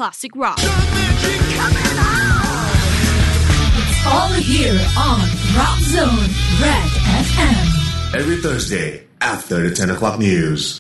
classic rock. It's all here on Rock Zone Red FM. Every Thursday after the 10 o'clock news.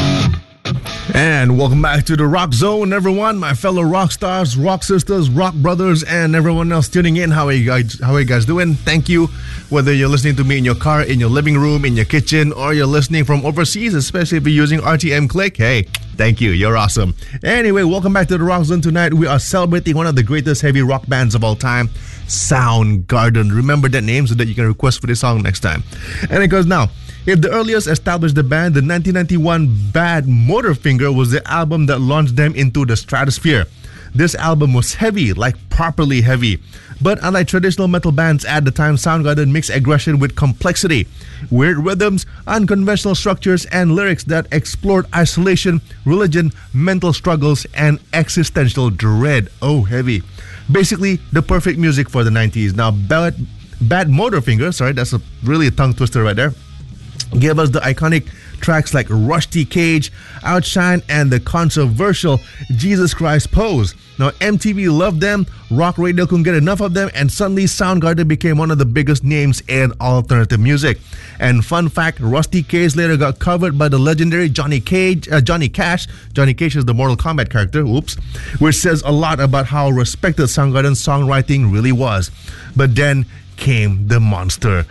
And welcome back to the Rock Zone, everyone. My fellow rock stars, rock sisters, rock brothers, and everyone else tuning in. How are you guys doing? Thank you. Whether you're listening to me in your car, in your living room, in your kitchen, or you're listening from overseas, especially if you're using RTM Click, hey, thank you. You're awesome. Anyway, welcome back to the Rock Zone tonight. We are celebrating one of the greatest heavy rock bands of all time, Soundgarden. Remember that name so that you can request for this song next time. And it goes now. If the earliest established the band, the 1991 Bad Motorfinger was the album that launched them into the stratosphere. This album was heavy, like properly heavy. But unlike traditional metal bands at the time, Soundgarden mixed aggression with complexity. Weird rhythms, unconventional structures, and lyrics that explored isolation, religion, mental struggles, and existential dread. Oh, heavy. Basically, the perfect music for the 90s. Now, Bad Motorfinger, sorry, that's really a tongue twister right there, gave us the iconic tracks like Rusty Cage, Outshine, and the controversial Jesus Christ Pose. Now, MTV loved them, rock radio couldn't get enough of them, and suddenly Soundgarden became one of the biggest names in alternative music. And fun fact, Rusty Cage later got covered by the legendary Johnny Cash. Johnny Cash is the Mortal Kombat character, which says a lot about how respected Soundgarden's songwriting really was. But then came the monster,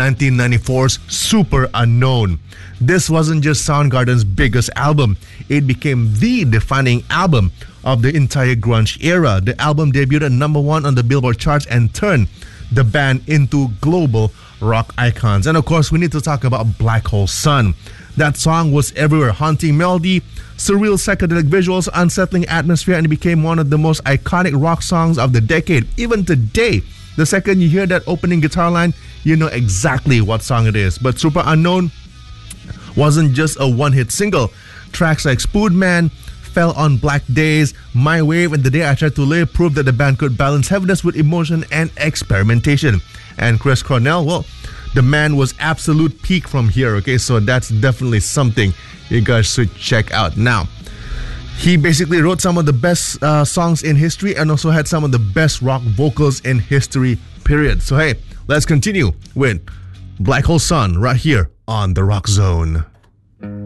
1994's Super Unknown. This wasn't just Soundgarden's biggest album. It became the defining album of the entire grunge era. The album debuted at #1 on the Billboard charts and turned the band into global rock icons. And of course, we need to talk about Black Hole Sun. That song was everywhere. Haunting melody, surreal psychedelic visuals, unsettling atmosphere, and it became one of the most iconic rock songs of the decade. Even today, the second you hear that opening guitar line, you know exactly what song it is. But Super Unknown wasn't just a one-hit single. Tracks like Spoonman, Fell on Black Days, My Wave, and The Day I Tried to Live proved that the band could balance heaviness with emotion and experimentation. And Chris Cornell, well, the man was absolute peak from here, okay? So that's definitely something you guys should check out. Now, he basically wrote some of the best songs in history and also had some of the best rock vocals in history, period. So hey, let's continue with Black Hole Sun right here on The Rock Zone.